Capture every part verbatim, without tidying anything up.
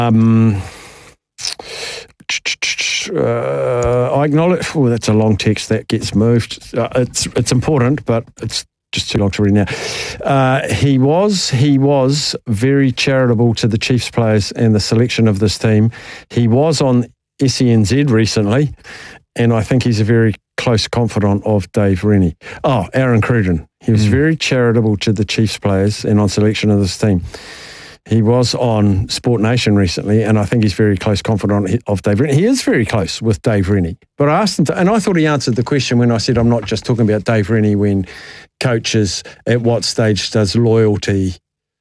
Um, uh, I acknowledge. Oh, that's a long text that gets moved. Uh, it's it's important, but it's just too long to read now. Uh, he was he was very charitable to the Chiefs players and the selection of this team. He was on S E N Z recently, and I think he's a very close confidant of Dave Rennie. Oh, Aaron Cruden. He was mm. very charitable to the Chiefs players and on selection of this team. He was on Sport Nation recently, and I think he's very close confidant of Dave Rennie. He is very close with Dave Rennie. But I asked him to, and I thought he answered the question when I said I'm not just talking about Dave Rennie when coaches, at what stage does loyalty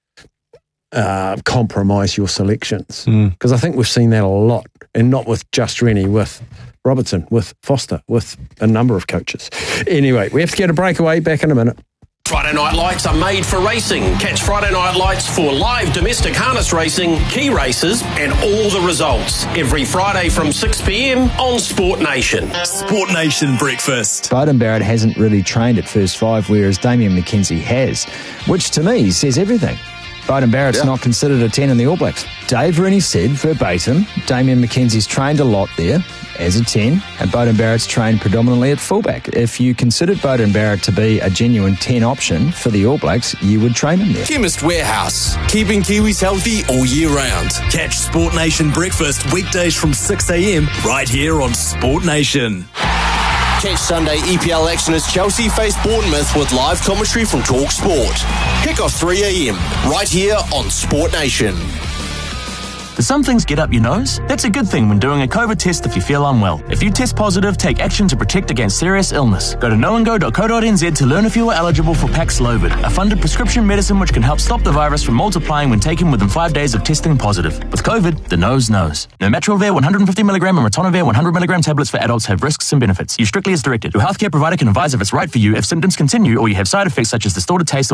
uh, compromise your selections? Because mm. I think we've seen that a lot, and not with just Rennie, with Robertson, with Foster, with a number of coaches. Anyway, we have to get a breakaway. Back in a minute. Friday Night Lights are made for racing. Catch Friday Night Lights for live domestic harness racing, key races and all the results. Every Friday from six p.m. on Sport Nation. Sport Nation Breakfast. Beauden Barrett hasn't really trained at first five, whereas Damian McKenzie has, which to me says everything. Beauden Barrett's yeah. not considered a ten in the All Blacks. Dave Rennie said verbatim, Damian McKenzie's trained a lot there as a ten, and Beauden Barrett's trained predominantly at fullback. If you considered Beauden Barrett to be a genuine ten option for the All Blacks, you would train him there. Chemist Warehouse, keeping Kiwis healthy all year round. Catch Sport Nation Breakfast weekdays from six a.m. right here on Sport Nation. Catch Sunday E P L action as Chelsea face Bournemouth with live commentary from Talk Sport. Kick off three a.m. right here on Sport Nation. Do some things get up your nose? That's a good thing when doing a COVID test if you feel unwell. If you test positive, take action to protect against serious illness. Go to knowandgo dot co dot n z to learn if you are eligible for Paxlovid, a funded prescription medicine which can help stop the virus from multiplying when taken within five days of testing positive. With COVID, the nose knows. Nirmatrelvir one hundred fifty milligram and ritonavir one hundred milligram tablets for adults have risks and benefits. Use strictly as directed. Your healthcare provider can advise if it's right for you if symptoms continue or you have side effects such as distorted taste or